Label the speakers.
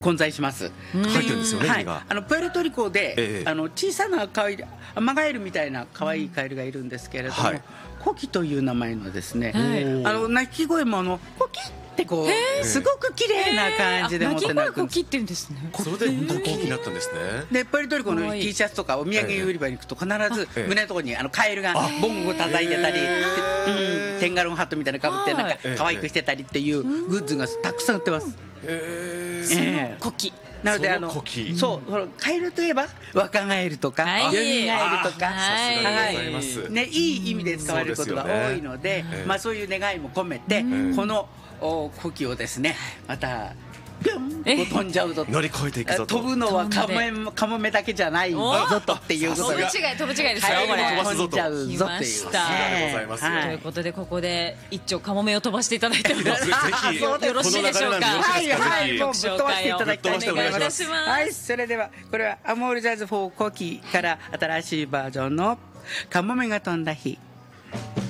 Speaker 1: 混在します。
Speaker 2: 入ってるんですよね、
Speaker 1: はい、
Speaker 2: 実が。
Speaker 1: プエルトリコで、小さなカエル、アマガエルみたいな可愛いカエルがいるんですけれども、コキという名前のですね、鳴き声もコキってこうすごく綺麗な感じで持って鳴くんです。
Speaker 3: 鳴き声コキって言うんですね。
Speaker 2: それでコキになったんですね。
Speaker 1: でプエルトリコの T シャツとかお土産売り場に行くと必ず胸のところにカエルがボンゴ叩いてたり、テンガロンハットみたいなのかぶってなんか可愛くしてたりっていうグッズがたくさん売ってます。
Speaker 3: コキ
Speaker 1: なのでそうカエルといえば若ガエルとかヨギガエルとか、ね、いい意味で使われることが多いので、そういう願いも込めてこのコキをですね、またピョンと飛んじゃうぞと、
Speaker 2: 乗り越えていくぞと、
Speaker 1: 飛ぶのはカモメだけじゃないぞとっていうことで、
Speaker 3: 飛ぶ違いですよこれ。
Speaker 1: 飛んじゃうぞっていう。
Speaker 3: ということでここで一丁カモメを飛ばしていただいてもよ
Speaker 2: ぜひ
Speaker 3: ろしいでしょうか。
Speaker 1: はいはい、もうぶっ飛ばしていただきたいと思い
Speaker 3: お願い
Speaker 1: ます。
Speaker 3: します。
Speaker 1: はい、それではこれはアモールジャズフォーコキから新しいバージョンのカモメが飛んだ日。